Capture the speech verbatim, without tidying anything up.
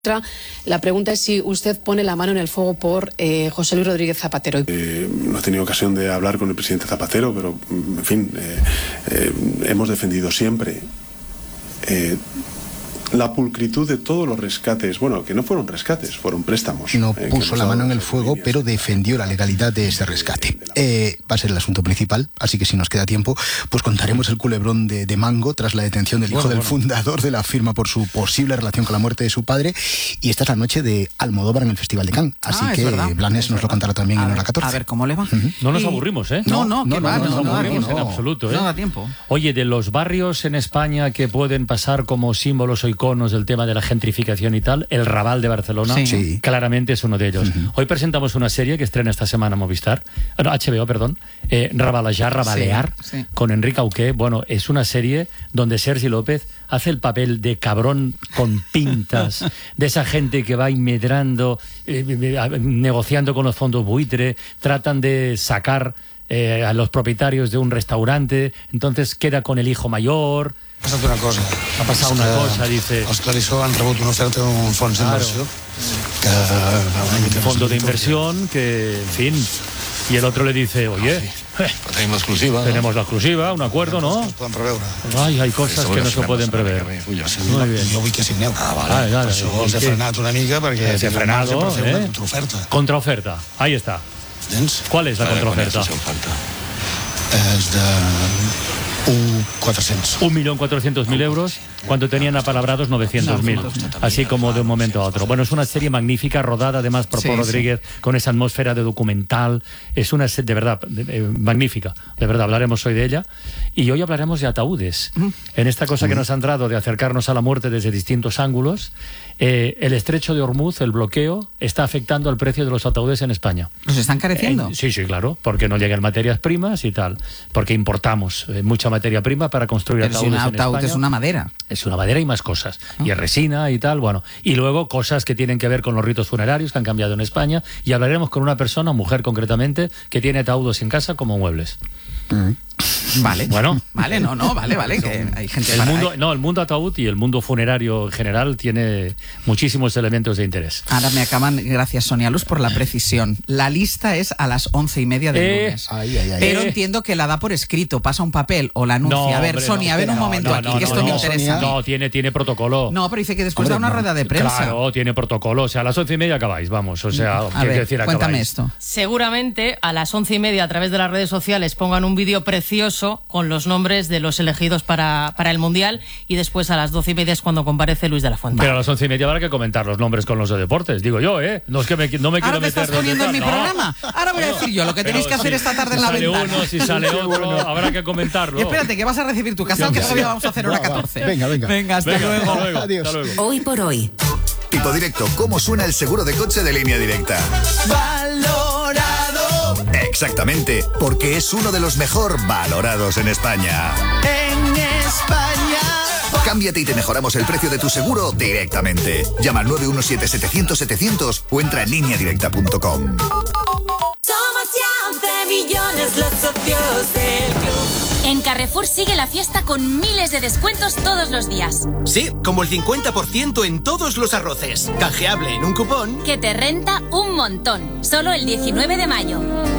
La pregunta es si usted pone la mano en el fuego por eh, José Luis Rodríguez Zapatero. Eh, no he tenido ocasión de hablar con el presidente Zapatero, pero, en fin, eh, eh, hemos defendido siempre eh, la pulcritud de todos los rescates. Bueno, que no fueron rescates, fueron préstamos. No eh, puso la mano en el fuego, pero defendió la legalidad de ese rescate. Eh, va a ser el asunto principal, así que si nos queda tiempo, pues contaremos el culebrón de, de Mango tras la detención del hijo bueno, del bueno. fundador de la firma por su posible relación con la muerte de su padre. Y esta es la noche de Almodóvar en el Festival de Cannes. Así ah, que Blanes nos lo contará también a en ver, hora catorce. A ver cómo le va. Uh-huh. No nos aburrimos, ¿eh? No, no, no, no, va, no, no, no nos aburrimos no, en absoluto, ¿eh? No da tiempo. Oye, de los barrios en España que pueden pasar como símbolos o iconos del tema de la gentrificación y tal, el Raval de Barcelona sí. Sí. claramente es uno de ellos. Uh-huh. Hoy presentamos una serie que estrena esta semana Movistar, no, H B O, perdón, eh, Rabalejar, Rabalear, sí, sí. con Enrique Auqué. Bueno, es una serie donde Sergi López hace el papel de cabrón con pintas, de esa gente que va inmedrando, eh, negociando con los fondos buitre, tratan de sacar eh, a los propietarios de un restaurante, entonces queda con el hijo mayor. Ha passat una cosa. Ha passat una cosa, dice. Els Clarissó han rebut una oferta d'un fons claro. d'inversió. Que un fondo de inversión que, en fin, y el otro le dice, oye, eh, tenim l'exclusiva. Tenemos la exclusiva, un acuerdo, ¿no? Es poden preveure. Ay, hay cosas que no se pueden prever. Muy bien. Jo vull que signeu. Ah, vale. Vale, vale. Per això els he frenat una mica perquè se ha frenado, per fer ¿eh? una contraoferta. Contraoferta, ahí está. Tens? ¿Cuál es la vale, contraoferta? És de un cuatrocientos. Un millón cuatrocientos mil euros cuando tenían apalabrados novecientos mil, así como de un momento a otro. Bueno, es una serie magnífica, rodada además por sí, Paul Rodríguez, sí. con esa atmósfera de documental. Es una serie de verdad eh, magnífica, de verdad, hablaremos hoy de ella. Y hoy hablaremos de ataúdes. Mm. En esta cosa mm. que nos ha entrado de acercarnos a la muerte desde distintos ángulos, eh, el estrecho de Hormuz, el bloqueo, está afectando al precio de los ataúdes en España. ¿Los están careciendo? Eh, sí, sí, claro, porque no llegan materias primas y tal, porque importamos eh, mucha materia prima para construir Pero ataúdes si un ataúd en España. Es una madera. Es una madera y más cosas. ¿No? Y es resina y tal, bueno. Y luego cosas que tienen que ver con los ritos funerarios que han cambiado en España. Y hablaremos con una persona, mujer concretamente, que tiene ataúdes en casa como muebles. Mm. Vale. Bueno. Vale, no, no, vale, vale. Que hay gente el para... mundo, no, el mundo ataúd y el mundo funerario en general tiene muchísimos elementos de interés. Ahora me acaban, gracias Sonia Luz por la precisión. La lista es a las once y media del eh, lunes. Ay, ay, ay, Pero eh. entiendo que la da por escrito, pasa un papel o la anuncia. No, a ver, hombre, Sonia, no, a ver un no, momento no, aquí, no, que esto no, me no, interesa. No, tiene, tiene protocolo. No, pero dice que después hombre, da una no. rueda de prensa. Claro, tiene protocolo. O sea, a las once y media acabáis, vamos. O sea, a ver, decir, cuéntame acabáis. esto. Seguramente a las once y media a través de las redes sociales pongan un vídeo precioso con los nombres de los elegidos para, para el Mundial y después a las doce y media es cuando comparece Luis de la Fuente. Pero a las once y media habrá que comentar los nombres con los de deportes, digo yo, ¿eh? No es que me, no me quiero Ahora me meter... estás poniendo en mi no. programa. Ahora voy a decir yo lo que tenéis que hacer si, esta tarde si en la sale ventana. uno, si sale otro, habrá que comentarlo. Y espérate, que vas a recibir tu casal, que todavía vamos a hacer hora catorce. Venga, venga. Venga, hasta Venga, luego. hasta luego. Adiós. Hasta luego. Hoy por hoy. Tipo Directo, ¿cómo suena el seguro de coche de Línea Directa? Valorado. Exactamente, porque es uno de los mejor valorados en España. En España. Cámbiate y te mejoramos el precio de tu seguro directamente. Llama al nueve uno siete, setecientos, setecientos o entra en línea directa punto com. Somos ya once millones los socios del club. En Carrefour sigue la fiesta con miles de descuentos todos los días. Sí, como el cincuenta por ciento en todos los arroces. Canjeable en un cupón que te renta un montón. Solo el diecinueve de mayo.